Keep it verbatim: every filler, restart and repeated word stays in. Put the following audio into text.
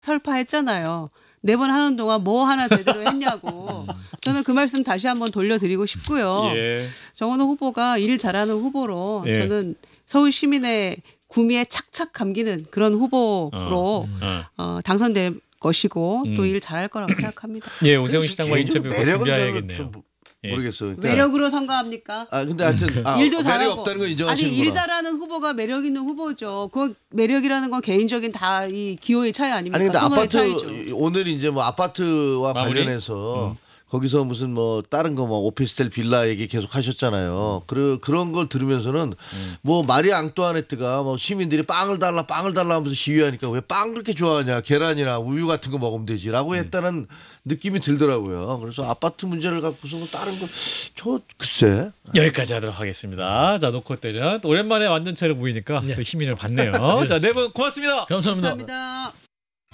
설파했잖아요. 네 번 하는 동안 뭐 하나 제대로 했냐고. 저는 그 말씀 다시 한번 돌려드리고 싶고요. 예. 정원호 후보가 일 잘하는 후보로 예. 저는 서울 시민의 구미에 착착 감기는 그런 후보로 어. 어, 당선될 것이고 음. 또 일 잘할 거라고 생각합니다. 예, 오세훈 시장과 인터뷰 꼭 매력은 별로 준비해야겠네요. 좀 예. 모르겠어요. 그러니까 매력으로 선거합니까? 아 근데 하여튼 아, 일도 매력 잘하고 없다는 거 아니 인정하시는구나. 일 잘하는 후보가 매력 있는 후보죠. 그 매력이라는 건 개인적인 다 이 기호의 차이 아닙니까? 아니 근데 선호의 아파트 차이죠. 오늘 이제 뭐 아파트와 마무리? 관련해서 거기서 무슨 뭐 다른 거 뭐 오피스텔 빌라 얘기 계속 하셨잖아요. 그 그런 걸 들으면서는 뭐 마리 앙뚜아네트가 뭐 시민들이 빵을 달라 빵을 달라 하면서 시위하니까 왜 빵 그렇게 좋아하냐 계란이나 우유 같은 거 먹으면 되지라고 했다는 느낌이 들더라고요. 그래서 아파트 문제를 갖고서 뭐 다른 거 저 글쎄. 여기까지 하도록 하겠습니다. 자, 놓고 때는 오랜만에 완전체로 보이니까 또 힘을 받네요. 자, 네 분 고맙습니다. 감사합니다. 감사합니다.